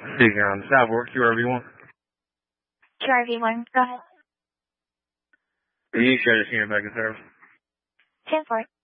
Speaking on Southwark, QRV1. QRV1, go ahead. You should have seen it back in service. 10-4.